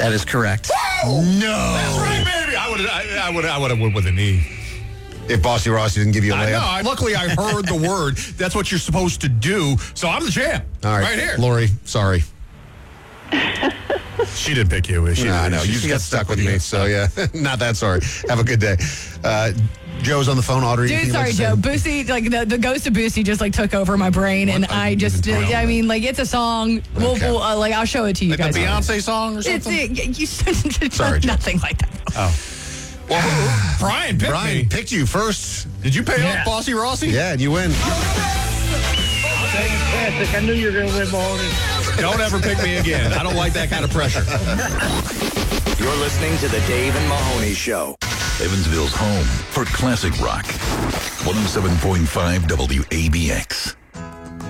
That is correct. No. That's right, baby. I would have went with a knee. If Bossy Rossi didn't give you a I layup. know. Luckily, I heard the word. That's what you're supposed to do. So I'm the champ. All right. Here. Lori, sorry. She didn't pick you. She I know. You just got stuck with me. So, yeah, not that sorry. Have a good day. Joe's on the phone. Audrey, Dude, anything sorry, you'd like Joe. to say? Boosie, like the ghost of Boosie just like took over my brain, and I just, I mean, like it's a song. We'll like I'll show it to you Like guys. the Beyonce song or something? It's Sorry, Joe. nothing like that. Oh. Well, Brian picked me. Picked you first. Did you pay off Bossy Rossi? Yeah, and you win. Fantastic. I knew you were going to win, Mahoney. Don't ever pick me again. I don't like that kind of pressure. You're listening to the Dave and Mahoney Show. Evansville's home for classic rock. 107.5 WABX.